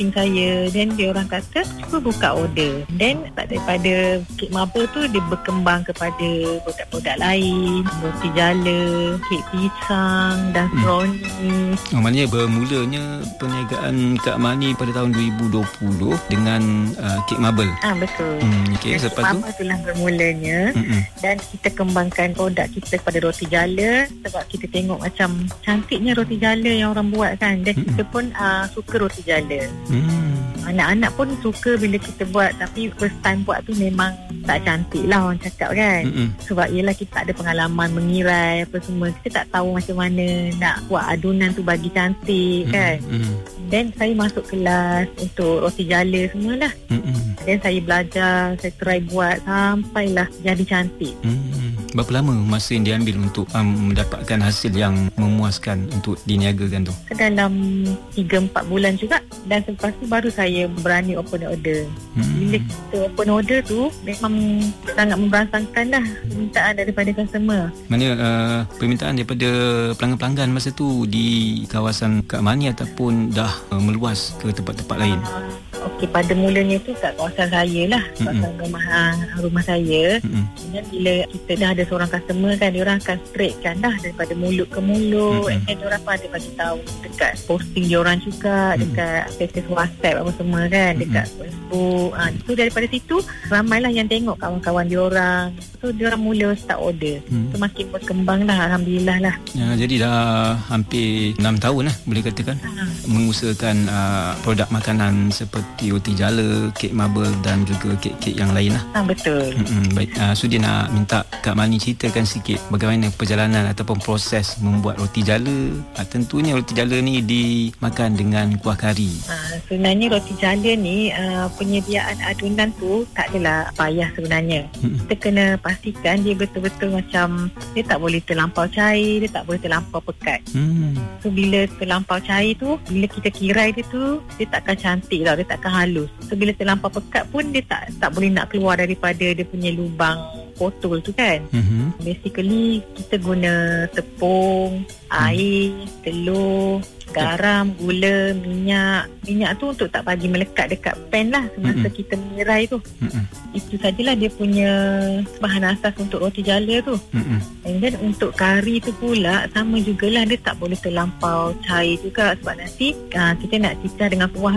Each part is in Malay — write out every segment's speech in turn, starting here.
posting saya. Then dia orang kata cuba buka order. Then daripada kek marble tu dia berkembang kepada produk-produk lain, roti jala, kek pisang dan brownie. Maknanya bermulanya perniagaan Kak Mani pada tahun 2020 dengan kek marble. Betul. Okay, lepas tu itulah bermulanya. Dan kita kembangkan produk kita kepada roti jala sebab kita tengok macam cantiknya roti jala yang orang buat kan. Dan kita pun suka roti jala. Anak-anak pun suka bila kita buat, tapi first time buat tu memang tak cantik lah orang cakap kan. Sebab yelah kita tak ada pengalaman mengirai apa semua. Kita tak tahu macam mana nak buat adunan tu bagi cantik kan. Dan saya masuk kelas untuk roti jala semualah. Dan saya belajar, saya try buat sampailah jadi cantik. Berapa lama masa yang diambil untuk mendapatkan hasil yang memuaskan untuk diniagakan tu? Dalam 3-4 bulan juga. Dan selepas tu baru saya berani open order. Bila kita open order tu memang sangat memberangsangkan lah permintaan daripada customer. Mana permintaan daripada pelanggan-pelanggan masa tu di kawasan Kak Mani ataupun dah meluas ke tempat-tempat lain? Okey, pada mulanya tu kat kawasan saya lah, kawasan rumah saya. Dan bila kita dah ada seorang customer kan, diorang akan straight kan dah daripada mulut ke mulut. Dan diorang pun ada bagi tahu dekat posting diorang juga, dekat status WhatsApp apa semua kan, dekat Facebook. So daripada situ ramailah yang tengok kawan-kawan diorang. So diorang mula start order. So makin berkembang lah, alhamdulillah lah. Jadi dah hampir 6 tahun lah boleh katakan mengusahakan produk makanan seperti roti jala, kek marble dan juga kek-kek yang lain lah. Betul. Baik, Sudi nak minta Kak Mani ceritakan sikit bagaimana perjalanan ataupun proses membuat roti jala. Tentunya roti jala ni dimakan dengan kuah kari. Sebenarnya roti jala ni penyediaan adunan tu tak adalah payah sebenarnya. Kita kena pastikan dia betul-betul macam dia tak boleh terlampau cair, dia tak boleh terlampau pekat. So bila terlampau cair tu, bila kita kirai dia tu, dia takkan cantik tau, dia takkan halus. So bila terlampau pekat pun dia tak boleh nak keluar daripada dia punya lubang botol tu kan. Basically kita guna tepung, air, telur, garam, gula, minyak. Minyak tu untuk tak bagi melekat dekat pan lah semasa kita mengirai tu. Itu sajalah dia punya bahan asas untuk roti jala tu. And then untuk kari tu pula sama jugalah, dia tak boleh terlampau cair juga sebab nanti kita nak cicah dengan kuah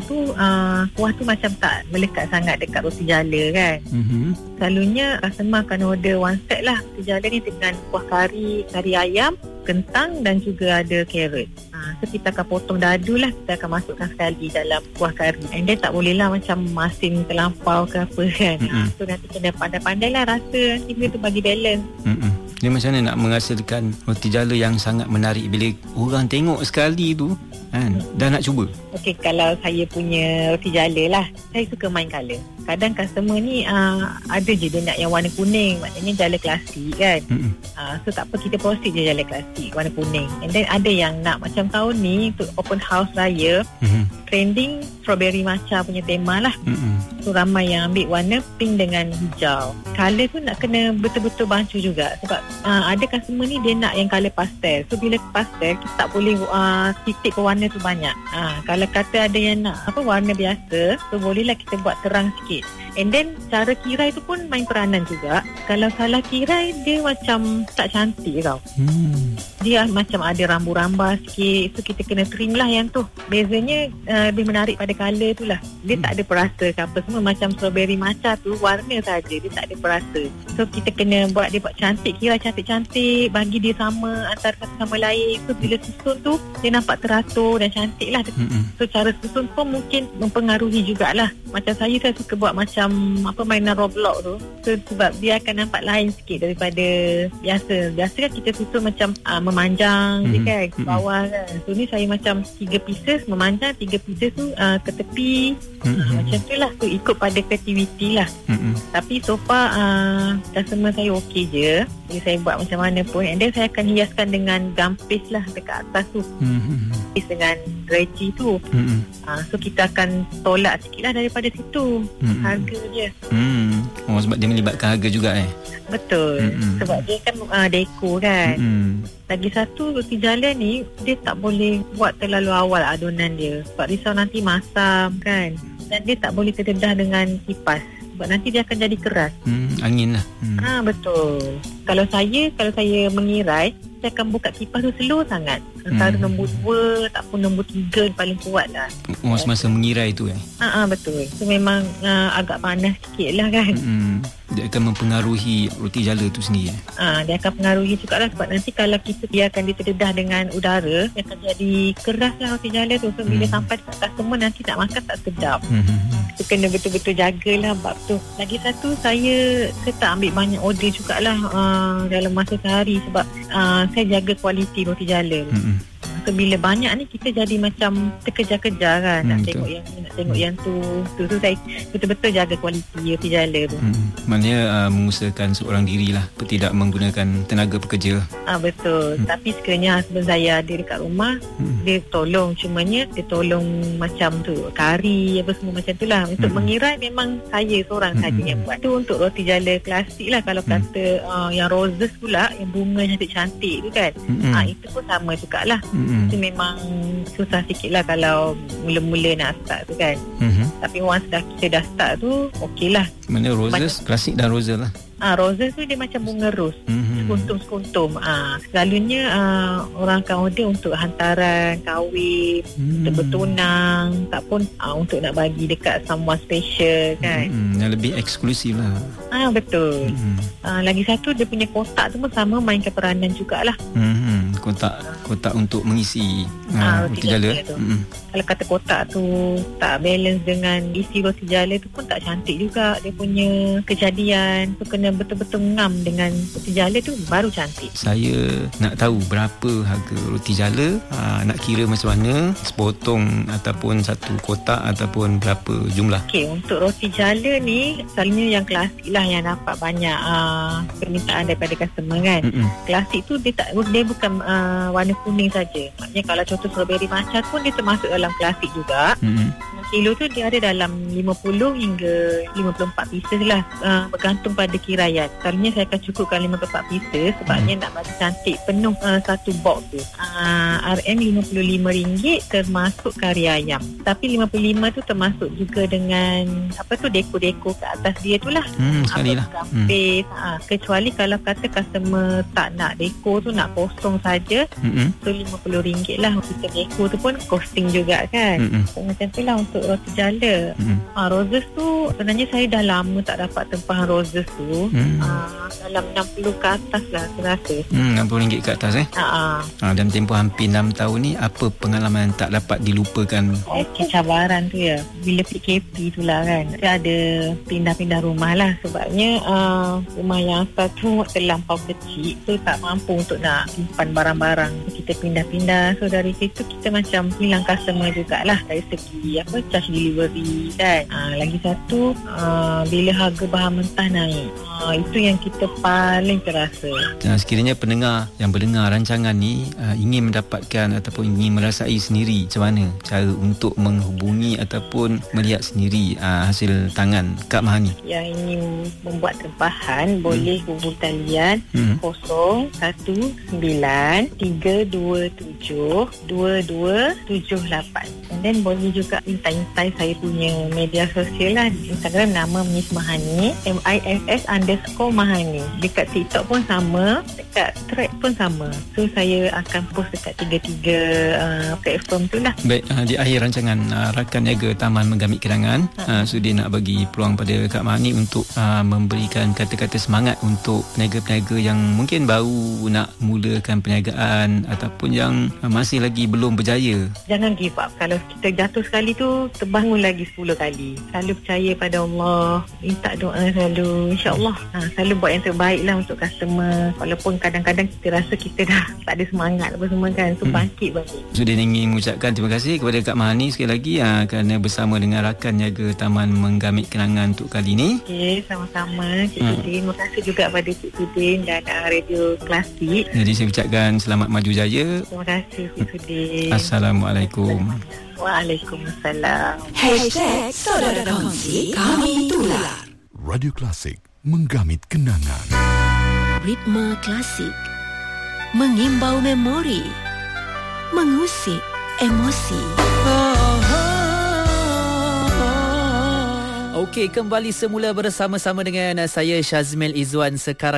tu macam tak melekat sangat dekat roti jala kan. Selalunya customer akan order one set lah roti jala ni dengan kuah kari ayam, kentang dan juga ada carrot. So kita akan potong dadu lah, kita akan masukkan sekali dalam kuah kari. And then tak boleh lah macam masin terlampau ke apa kan. So nanti kena pandai-pandai lah rasa nanti dia tu bagi balance. Dia macam mana nak menghasilkan roti jala yang sangat menarik bila orang tengok sekali tu kan, dah nak cuba. Okey, kalau saya punya roti jala lah, saya suka main colour. Kadang customer ni ada je dia nak yang warna kuning, maknanya jala klasik kan. So tak apa, kita proceed je jala klasik warna kuning. And then ada yang nak macam tahun ni untuk open house raya, trending strawberry matcha punya tema lah. So ramai yang ambil warna pink dengan hijau. Colour tu nak kena betul-betul bancu juga sebab ada customer ni dia nak yang colour pastel. So bila pastel kita tak boleh titik ke warna tu banyak. Kalau kata ada yang nak warna biasa, so bolehlah kita buat terang sikit. And then cara kirai tu pun main peranan juga. Kalau salah kirai dia macam tak cantik tau. Dia macam ada rambu-ramba sikit. So kita kena trim lah yang tu. Bezanya lebih menarik pada colour tu lah. Dia tak ada perasa ke apa semua. Macam strawberry matcha tu warna saja, dia tak ada perasa. So kita kena buat dia buat cantik, kirai cantik-cantik, bagi dia sama antara satu sama lain. So bila susun tu dia nampak teratur dan cantik lah. So cara susun pun mungkin mempengaruhi jugalah. Macam saya suka buat macam mainan Roblox tu. So sebab dia akan nampak lain sikit daripada biasa. Biasa kan kita susun macam memanjang je kan ke bawah kan. So ni saya macam 3 pieces memanjang, 3 pieces tu ke tepi. Macam tu lah. So ikut pada kreativiti lah. Tapi so far customer saya okey je. Jadi saya buat macam mana pun. And then saya akan hiaskan dengan gum paste lah dekat atas tu. Dengan reji tu. So kita akan tolak sikit lah daripada situ. Harga harga dia. Sebab dia melibatkan harga juga Betul. Sebab dia kan deko kan. Lagi satu, roti jala ni dia tak boleh buat terlalu awal adunan dia, sebab risau nanti masam kan. Dan dia tak boleh terdedah dengan kipas, sebab nanti dia akan jadi keras. Angin lah. Betul. Kalau saya mengirai, saya akan buka kipas tu slow sangat. Antara nombor 2 ataupun nombor 3 paling kuat lah. Semasa mengirai tu betul. So memang agak panas sikit lah kan. Dia akan mempengaruhi roti jala tu sendiri. Dia akan pengaruhi juga lah, sebab nanti kalau kita biarkan dia terdedah dengan udara, dia akan jadi keras lah roti jala tu. So bila sampai dekat customer nanti nak makan tak sedap. Kita kena betul-betul jagalah bab tu. Lagi satu, saya tak ambil banyak order jugalah dalam masa sehari, sebab saya jaga kualiti roti jala. So bila banyak ni kita jadi macam terkejar-kejar kan, nak tengok yang ni, nak tengok yang tu. So saya betul-betul jaga kualiti roti jala tu. Maknanya mengusahakan seorang diri lah, tidak menggunakan tenaga pekerja. Betul. Tapi sekiranya husband saya ada dekat rumah, dia tolong. Cumanya dia tolong macam tu, kari apa semua macam tu lah. Untuk mengirai memang saya seorang saja yang buat. Tu untuk roti jala klasik lah. Kalau kata yang roses pula, yang bunga cantik-cantik tu kan, itu pun sama jugalah. Itu memang susah sikit lah kalau mula-mula nak start tu kan. Tapi once kita dah start tu, okey lah. Mana roses, klasik dan roses lah. Roses tu dia macam bunga ros, sekuntum-sekuntum. Selalunya orang akan order untuk hantaran kahwin, untuk bertunang, tak pun untuk nak bagi dekat someone special kan. Yang lebih eksklusif lah. Betul. Lagi satu, dia punya kotak tu pun sama, mainkan peranan jugalah. Kotak untuk mengisi roti jala tu. Kalau kata kotak tu tak balance dengan isi roti jala tu pun tak cantik juga. Dia punya kejadian tu kena betul-betul ngam dengan roti jala tu baru cantik. Saya nak tahu berapa harga roti jala, nak kira macam mana, sepotong ataupun satu kotak ataupun berapa jumlah. Okey, untuk roti jala ni selalunya yang klasik lah, yang dapat banyak permintaan daripada customer kan. Klasik tu dia bukan warna kuning saja. Maknanya kalau contoh strawberry matcha pun dia termasuk dalam klasik juga. Kilo tu dia ada dalam 50 hingga 54 pieces lah, bergantung pada kiraian. Selalunya saya akan cukupkan 54 pieces sebabnya nak bagi cantik penuh satu box tu. RM RM55 termasuk kari ayam. Tapi 55 tu termasuk juga dengan deko-deko kat atas dia tu lah. Sekali lah. Kecuali kalau kata customer tak nak deko tu, nak kosong saja, so RM50 lah. Kita deko tu pun costing juga kan. So, macam tu lah untuk roti jala. Roses tu sebenarnya saya dah lama tak dapat tempahan roses tu. Dalam 60 ke atas lah saya rasa. RM60 ke atas dalam tempoh hampir 6 tahun ni, apa pengalaman tak dapat dilupakan? Cabaran tu ya, bila PKP tu lah kan, saya ada pindah-pindah rumah lah. Sebabnya rumah yang satu terlampau kecil, so tak mampu untuk nak simpan barang-barang. Kita pindah-pindah, so dari situ kita macam hilang customer jugalah dari segi charge delivery kan. Lagi satu, bila harga bahan mentah naik, itu yang kita paling terasa. Sekiranya pendengar yang mendengar rancangan ni ingin mendapatkan ataupun ingin merasai sendiri macam mana cara untuk menghubungi ataupun melihat sendiri hasil tangan Kak Mahani, yang ingin membuat tempahan, boleh hubung talian 019-327-2278. And then boleh juga intai saya punya media sosial lah. Instagram nama Miss Mahani, MISS_Mahani. Dekat TikTok pun sama, dekat Thread pun sama. So saya akan post dekat 3 platform tu lah. Baik, di akhir rancangan rakan niaga Taman Menggamit Kenangan, Sudi nak bagi peluang pada Kak Mahani untuk memberikan kata-kata semangat untuk peniaga-peniaga yang mungkin baru nak mulakan perniagaan ataupun yang masih lagi belum berjaya. Jangan give up. Kalau kita jatuh sekali tu, terbangun lagi 10 kali. Selalu percaya pada Allah, minta doa selalu, insyaAllah. Selalu buat yang terbaik lah untuk customer. Walaupun kadang-kadang kita rasa kita dah tak ada semangat apa semua kan, so bangkit balik. Sudi ingin mengucapkan terima kasih kepada Kak Mahani sekali lagi kerana bersama dengan rakan niaga Taman Menggamit Kenangan untuk kali ini. Okey, sama-sama Cik Sudin. Terima kasih juga pada Cik Sudin dan Radio Klasik. Jadi saya ucapkan selamat maju jaya. Terima kasih Cik Sudin. Assalamualaikum. Waalaikumsalam. #Saudara Kongsi Kami Tular. Radio Klasik, menggamit kenangan. Ritma klasik, mengimbau memori, mengusik emosi. Okey, kembali semula bersama-sama dengan saya Syazmil Izzuan. Sekarang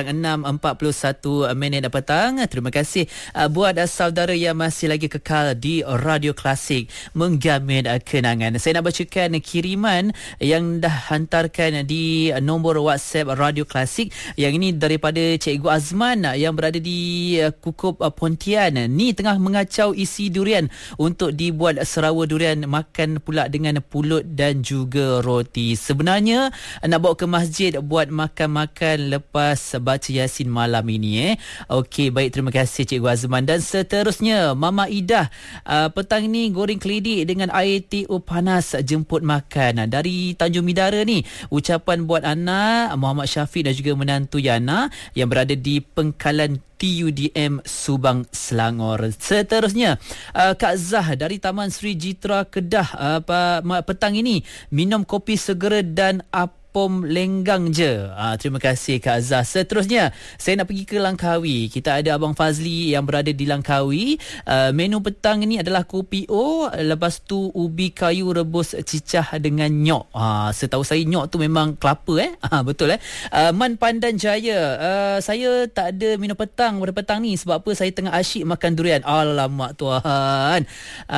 6.41 minit petang. Terima kasih buat saudara yang masih lagi kekal di Radio Klasik, menggamit kenangan. Saya nak bacakan kiriman yang dah hantarkan di nombor WhatsApp Radio Klasik. Yang ini daripada Cikgu Azman yang berada di Kukup Pontian. Ni tengah mengacau isi durian untuk dibuat serawa durian, makan pula dengan pulut dan juga roti. Sebenarnya nak bawa ke masjid buat makan-makan lepas baca Yasin malam ini. Okey, baik, terima kasih Cikgu Azman. Dan seterusnya Mama Idah, petang ni goreng kelidik dengan air TU panas jemput makan dari Tanjung Bidara ni. Ucapan buat anak Muhammad Syafiq dan juga menantu Yana yang berada di Pengkalan TUDM Subang, Selangor. Seterusnya Kak Zah dari Taman Sri Jitra Kedah, petang ini minum kopi segera dan pom lenggang je. Terima kasih Kak Azhar. Seterusnya saya nak pergi ke Langkawi. Kita ada Abang Fazli yang berada di Langkawi. Menu petang ni adalah kopi O, lepas tu ubi kayu rebus cicah dengan nyok. Setahu saya nyok tu memang kelapa betul Man Pandan Jaya. Saya tak ada minum petang pada petang ni sebab apa? Saya tengah asyik makan durian. Alamak tuan.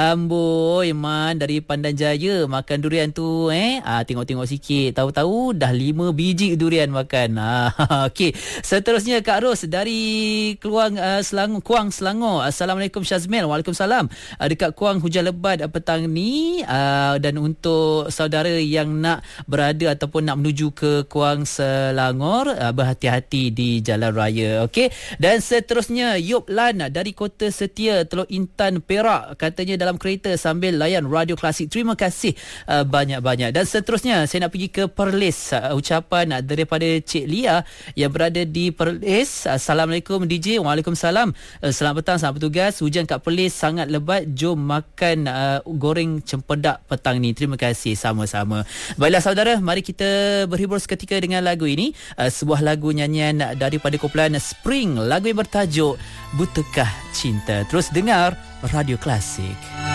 Amboi Man dari Pandan Jaya makan durian tu tengok-tengok sikit, tahu-tahu dah 5 biji durian makan. Okey, seterusnya Kak Ros dari Keluang Selangor, Kuang Selangor. Assalamualaikum Syazmil. Waalaikumsalam. Dekat Kuang hujan lebat petang ni, dan untuk saudara yang nak berada ataupun nak menuju ke Kuang Selangor, berhati-hati di jalan raya. Okey, dan seterusnya Yop Lan dari Kota Setia, Teluk Intan, Perak, katanya dalam kereta sambil layan Radio Klasik. Terima kasih banyak-banyak. Dan seterusnya saya nak pergi ke Perlis. Ucapan daripada Cik Lia yang berada di Perlis. Assalamualaikum DJ. Waalaikumsalam. Selamat petang, selamat bertugas. Hujan kat Perlis sangat lebat. Jom makan goreng cempedak petang ni. Terima kasih sama-sama. Baiklah saudara, mari kita berhibur seketika dengan lagu ini. Sebuah lagu nyanyian daripada kumpulan Spring. Lagu yang bertajuk Butakah Cinta. Terus dengar Radio Klasik.